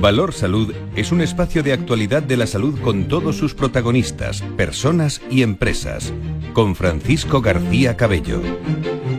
Valor Salud es un espacio de actualidad de la salud con todos sus protagonistas, personas y empresas. Con Francisco García Cabello.